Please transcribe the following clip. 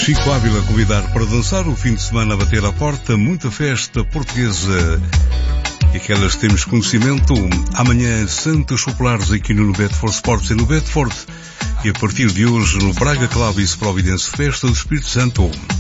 Chico Ávila a convidar para dançar, o fim de semana a bater à porta, muita festa portuguesa. E aquelas que temos conhecimento, amanhã Santos Populares aqui no Bedford Sports e no Bedford. E a partir de hoje no Braga Club e Providence Festa do Espírito Santo.